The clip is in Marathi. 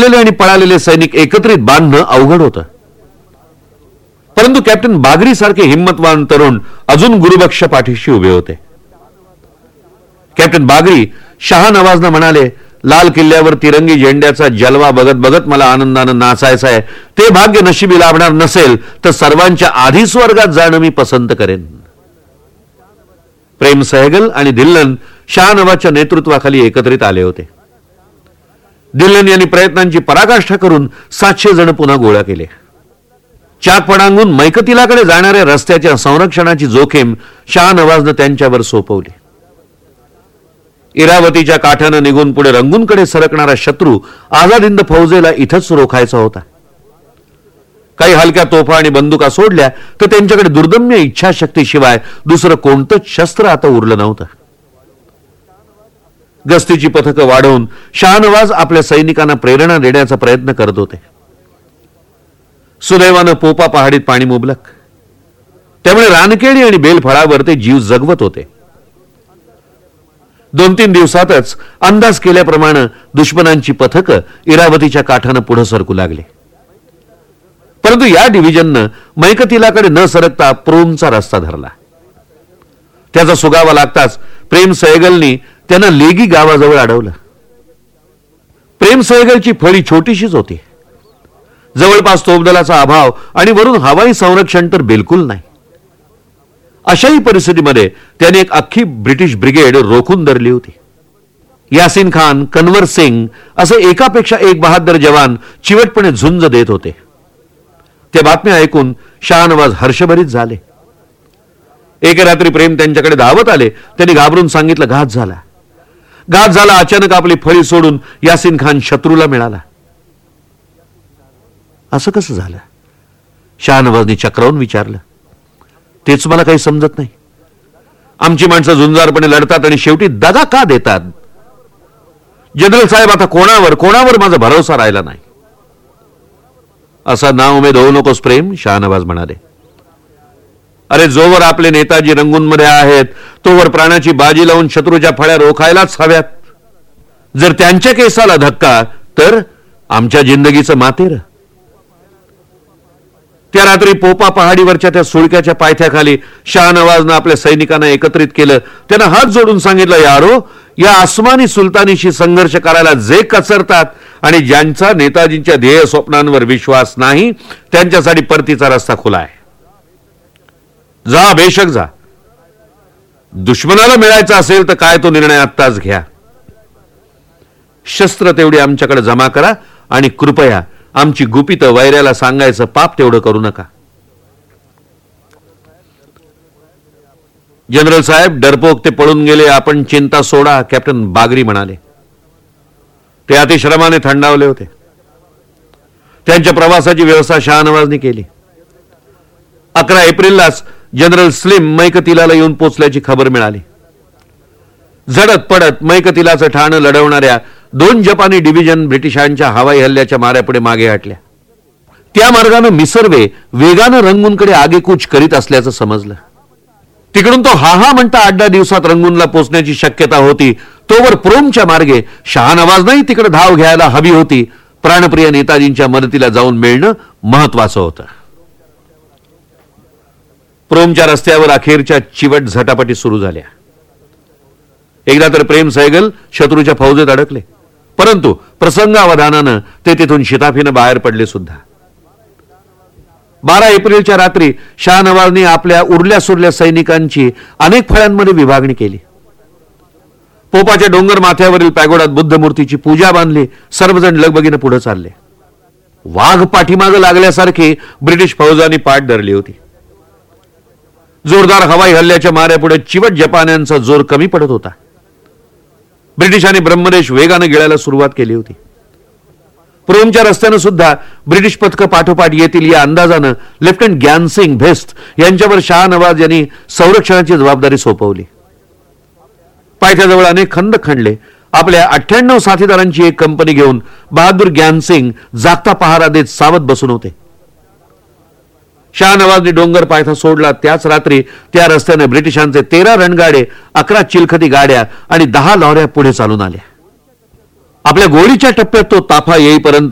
पोचलेले आणि पळालेले सैनिक एकत्रित बांधणं अवघड होतं. परंतु कॅप्टन बागरी सारखे हिम्मतवान तरुण अजून गुरुबक्ष पाठीशी उभे होते. कॅप्टन बागरी शहानवाजना म्हणाले, लाल किल्ल्यावर तिरंगी झेंड्याचा जलवा बघत बघत मला आनंदानं नाचायचं आहे. ते भाग्य नशिबी लाभणार नसेल तर सर्वांच्या आधी स्वर्गात जाणं मी पसंत करेन. प्रेम सहगल आणि धिल्लन शहानवाजच्या नेतृत्वाखाली एकत्रित आले होते. धिल्लन यांनी प्रयत्नांची पराकाष्ठा करून 700 जण पुन्हा गोळा केले. चाक पडांगून मैकतिलाकडे जाणाऱ्या रस्त्याच्या संरक्षणाची जोखीम शहानवाजनं त्यांच्यावर सोपवली. इरावतीच्या काठानं निघून पुढे रंगूनकडे सरकणारा शत्रू आझाद फौजेला इथंच रोखायचा होता. काही हलक्या तोफा आणि बंदुका सोडल्या तर त्यांच्याकडे दुर्दम्य इच्छाशक्तीशिवाय दुसरं कोणतंच शस्त्र आता उरलं नव्हतं. गस्तीची पथकं वाढवून शहानवाज आपल्या सैनिकांना प्रेरणा देण्याचा प्रयत्न करत होते. सुदैवानं पोपा पहाडीत पाणी मुबलक, त्यामुळे रानकेळी आणि बेलफळावर ते जीव जगवत होते. 2-3 दिवसातच अंदाज केल्याप्रमाणे दुश्मनांची पथकं इरावतीच्या काठानं पुढे सरकू लागली. परंतु या डिव्हिजननं मैकतिलाकडे न सरकता प्रोमचा रस्ता धरला. त्याचा सुगावा लागताच प्रेम सहगलनी त्यांना लेगी गावाजवळ अडवलं. प्रेम सहगलची फळी छोटीशीच होती. जवळपास तोफदलाचा अभाव आणि वरून हवाई संरक्षण तर बिलकुल नाही. अशाही परिस्थितीमध्ये त्याने एक अख्खी ब्रिटिश ब्रिगेड रोखून धरली होती. यासिन खान, कन्वर सिंग असे एकापेक्षा एक बहादर जवान चिवटपणे झुंज देत होते. त्या बातम्या ऐकून शहानवाज हर्षभरीत झाले. एके रात्री प्रेम त्यांच्याकडे धावत आले. त्यांनी घाबरून सांगितलं, घात झाला. अचानक आपली फळी सोडून यासिन खान शत्रूला मिळाला. असं कसं झालं? शहानवाजनी चक्रावून विचारलं. तेच मला काही समजत नाही. आमची माणसं झुंजारपणे लढतात आणि शेवटी दगा का देतात? जनरल साहेब, आता कोणावर माझा भरोसा राहिला नाही. असा नाउमेद होऊ नकोस प्रेम, शहानवाज म्हणाले. अरे, जोवर आपले नेताजी रंगूनमध्ये आहेत तोवर प्राणाची बाजी लावून शत्रूच्या फळ्या रोखायलाच हव्यात. जर त्यांच्या केसाला धक्का तर आमच्या जिंदगीचं मातेर. त्या रात्री पोपा पहाडीवरच्या त्या सुळक्याच्या पायथ्याखाली शहानवाजनं आपल्या सैनिकांना एकत्रित केलं. त्यांना हात जोडून सांगितलं, यारो, या आसमानी सुलतानीशी संघर्ष करायला जे कचरतात आणि ज्यांचा नेताजींच्या ध्येय स्वप्नांवर विश्वास नाही त्यांच्यासाठी परतीचा रस्ता खुला आहे. जा, बेशक जा. दुश्मनाला मिळायचा असेल तर काय तो निर्णय आत्ताच घ्या. शस्त्र तेवढी आमच्याकडे जमा करा आणि कृपया आमची गुपित वैऱ्याला सांगायचं पाप तेवढं करू नका. जनरल साहेब, डरपोक ते पळून गेले, आपण चिंता सोडा, कॅप्टन बागरी म्हणाले. ते अतिश्रमाने थंडावले होते. त्यांच्या प्रवासाची व्यवस्था शहानवाजने केली. 11 एप्रिललाच जनरल स्लिम मैकतिलाला येऊन पोचल्याची खबर मिळाली. झडत पडत मैकतिलाचं ठाणं लढवणाऱ्या 2 जपानी डिव्हिजन ब्रिटिशांच्या हवाई हल्ल्याच्या माऱ्यापुढे मागे हटल्या. त्या मार्गाने मिसर्वे वेगानं रंगूनकडे आगेकूच करीत असल्याचं समजलं. तिकडून तो हा म्हणता 8-10 दिवसात रंगूनला पोचण्याची शक्यता होती. तोवर प्रोमच्या मार्गे शहानवाजनंही तिकडे धाव घ्यायला हवी होती. प्राणप्रिय नेताजींच्या मदतीला जाऊन मिळणं महत्वाचं होतं. प्रोमच्या रस्त्यावर अखेरच्या चिवट झटापटी सुरू झाल्या. एकदा तर प्रेम सहगल शत्रूच्या फौजेत अडकले, परंतु प्रसंगावधानानं ते तिथून शिताफीनं बाहेर पडले सुद्धा. 12 एप्रिलच्या रात्री शहानवाजने आपल्या उरल्या सुरल्या सैनिकांची अनेक फळ्यांमध्ये विभागणी केली. पोपाच्या डोंगर माथ्यावरील पॅगोडात बुद्धमूर्तीची पूजा बांधली. सर्वजण लगबगीनं पुढे चालले. वाघ पाठीमागे लागल्यासारखी ब्रिटिश फौजांनी पाठ धरली होती. जोरदार हवाई हल्ल्याच्या माऱ्यापुढे चिवट जपान्यांचा जोर कमी पडत होता. ब्रिटिशांनी ब्रह्मदेश वेगाने गिळायला सुरुवात केली होती. प्रोमच्या रस्त्यानं सुद्धा ब्रिटिश पथकं पाठोपाठ येतील या अंदाजानं लेफ्टनंट ग्यानसिंग भेस्ट यांच्यावर शहानवाज यांनी संरक्षणाची जबाबदारी सोपवली. पायथ्याजवळ अनेक खंद खणले. आपल्या 98 साथीदारांची एक कंपनी घेऊन बहादूर ग्यानसिंग जागता पहारा देत सावध बसून होते. शहानवाजने डोंगर पायथा सोडला त्याच रात्री त्या रस्त्याने ब्रिटिशांचे 13 रणगाडे, 11 चिलखती गाड्या आणि 10 लॉऱ्या पुढे चालून आल्या. आपल्या गोळीच्या टप्प्यात तो ताफा येईपर्यंत